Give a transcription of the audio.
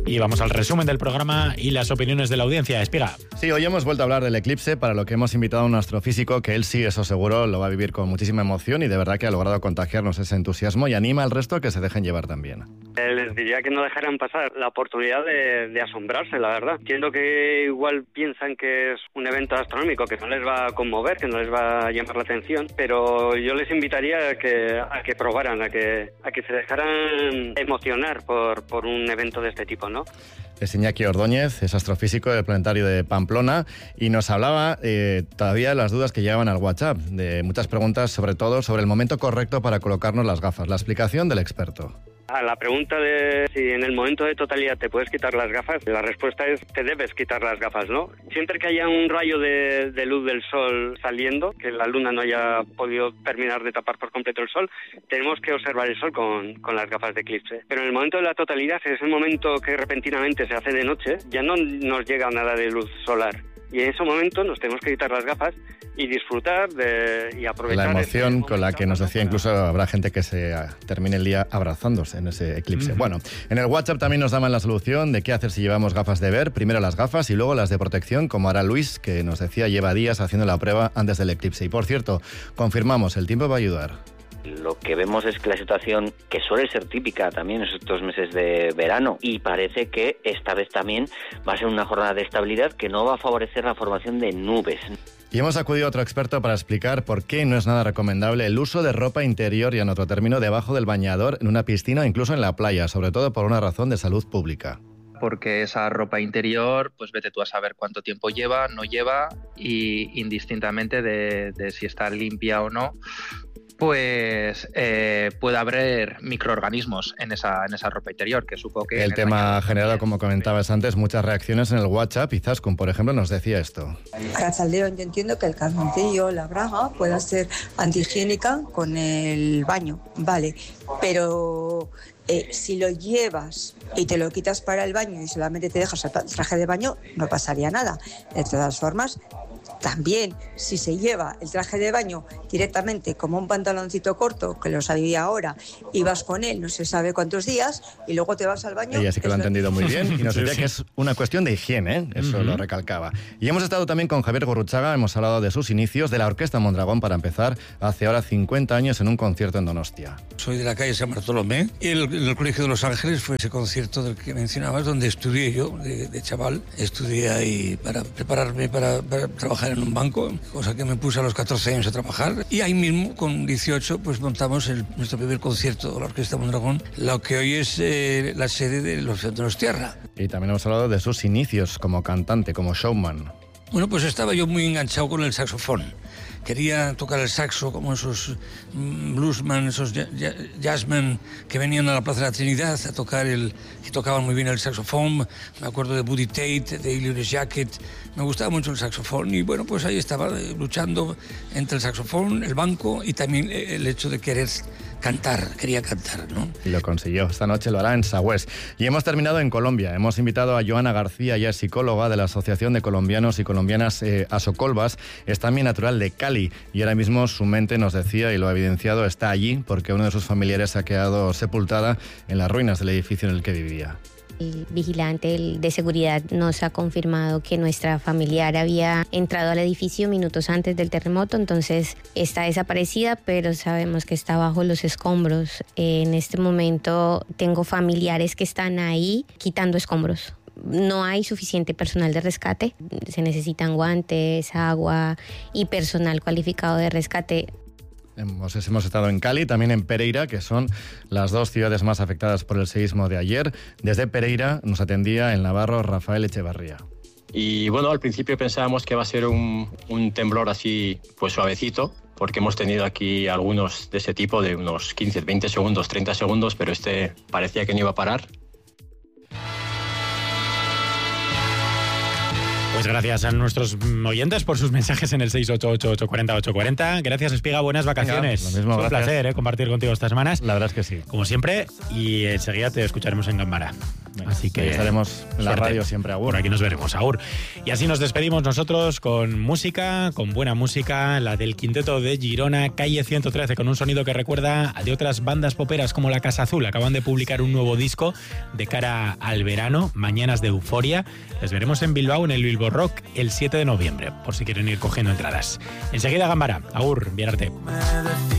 Y vamos al resumen del programa y las opiniones de la audiencia. Espiga. Sí, hoy hemos vuelto a hablar del eclipse, para lo que hemos invitado a un astrofísico que él sí, eso seguro, lo va a vivir con muchísima emoción y de verdad que ha logrado contagiarnos ese entusiasmo y anima al resto a que se dejen llevar también. Les diría que no dejaran pasar la oportunidad de asombrarse, la verdad. Entiendo que igual piensan que es un evento astronómico que no les va a conmover, que no les va a llamar la atención, pero yo les invitaría a que probaran, a que se dejaran emocionar por un evento de este tipo, ¿no? Es Iñaki Ordóñez, es astrofísico del planetario de Pamplona y nos hablaba todavía de las dudas que llegaban al WhatsApp, de muchas preguntas, sobre todo sobre el momento correcto para colocarnos las gafas. La explicación del experto. A la pregunta de si en el momento de totalidad te puedes quitar las gafas, la respuesta es te debes quitar las gafas, ¿no? Siempre que haya un rayo de luz del sol saliendo, que la luna no haya podido terminar de tapar por completo el sol, tenemos que observar el sol con las gafas de eclipse. Pero en el momento de la totalidad, es el momento que repentinamente se hace de noche, ya no nos llega nada de luz solar. Y en ese momento nos tenemos que quitar las gafas y disfrutar y aprovechar la emoción con la que nos decía, incluso habrá gente que se termine el día abrazándose en ese eclipse. Bueno, en el WhatsApp también nos daban la solución de qué hacer si llevamos gafas de ver, primero las gafas y luego las de protección, como hará Luis, que nos decía lleva días haciendo la prueba antes del eclipse. Y por cierto, confirmamos, el tiempo va a ayudar. Lo que vemos es que la situación, que suele ser típica también en estos meses de verano, y parece que esta vez también va a ser una jornada de estabilidad que no va a favorecer la formación de nubes. Y hemos acudido a otro experto para explicar por qué no es nada recomendable el uso de ropa interior y, en otro término, debajo del bañador, en una piscina o incluso en la playa, sobre todo por una razón de salud pública. Porque esa ropa interior, pues vete tú a saber cuánto tiempo lleva, no lleva, y indistintamente de si está limpia o no, pues puede haber microorganismos en esa ropa interior, que supongo que... El tema ha generado, como comentabas antes, muchas reacciones en el WhatsApp. Y Zaskun, por ejemplo, nos decía esto. Arrachaldeón, yo entiendo que el calzoncillo, la braga, pueda ser antihigiénica con el baño, vale, pero si lo llevas y te lo quitas para el baño y solamente te dejas el traje de baño, no pasaría nada. De todas formas, también, si se lleva el traje de baño directamente como un pantaloncito corto, que lo sabía ahora, y vas con él no se sabe cuántos días, y luego te vas al baño... Ella sí que lo ha entendido muy bien y nos decía que es una cuestión de higiene, ¿eh? Eso lo recalcaba. Y hemos estado también con Javier Gurruchaga, hemos hablado de sus inicios, de la Orquesta Mondragón, para empezar, hace ahora 50 años en un concierto en Donostia. Soy de la calle San Bartolomé y el Colegio de Los Ángeles fue ese concierto del que mencionabas, donde estudié yo, de chaval. Estudié ahí para prepararme para trabajar en un banco, cosa que me puse a los 14 años a trabajar, y ahí mismo, con 18, pues montamos nuestro primer concierto de la Orquesta Mondragón, lo que hoy es la sede de los Donostiarra. Y también hemos hablado de sus inicios como cantante, como showman. Bueno, pues estaba yo muy enganchado con el saxofón. Quería tocar el saxo como esos bluesmen, esos jazzmen que venían a la Plaza de la Trinidad a tocar que tocaban muy bien el saxofón. Me acuerdo de Buddy Tate, de Illyrious Jacket. Me gustaba mucho el saxofón y bueno, pues ahí estaba luchando entre el saxofón, el banco y también el hecho de querer quería cantar, ¿no? Y lo consiguió. Esta noche lo hará en Sagüés. Y hemos terminado en Colombia. Hemos invitado a Joana García, ella es psicóloga de la Asociación de Colombianos y Colombianas Asocolvas. Es también natural de Cali y ahora mismo su mente, nos decía, y lo ha evidenciado, está allí porque uno de sus familiares ha quedado sepultada en las ruinas del edificio en el que vivía. El vigilante de seguridad nos ha confirmado que nuestra familiar había entrado al edificio minutos antes del terremoto, entonces está desaparecida, pero sabemos que está bajo los escombros. En este momento tengo familiares que están ahí quitando escombros. No hay suficiente personal de rescate, se necesitan guantes, agua y personal cualificado de rescate. Hemos estado en Cali, también en Pereira, que son las dos ciudades más afectadas por el seísmo de ayer. Desde Pereira nos atendía el navarro Rafael Echevarría. Y bueno, al principio pensábamos que va a ser un temblor así, pues suavecito, porque hemos tenido aquí algunos de ese tipo, de unos 15, 20 segundos, 30 segundos, pero este parecía que no iba a parar. Pues gracias a nuestros oyentes por sus mensajes en el 688-840-840. Gracias, Espiga, buenas vacaciones. Venga, lo mismo, es un gracias. placer compartir contigo estas semanas. La verdad es que sí. Como siempre, y enseguida te escucharemos en Gambara. Así que estaremos en la radio siempre, Agur. Por aquí nos veremos, Agur. Y así nos despedimos nosotros con música, con buena música, la del Quinteto de Girona, Calle 113, con un sonido que recuerda a de otras bandas poperas como La Casa Azul. Acaban de publicar un nuevo disco de cara al verano, Mañanas de Euforia. Les veremos en Bilbao, en el Bilbo Rock, el 7 de noviembre, por si quieren ir cogiendo entradas. Enseguida Gambara. Agur, bien arte.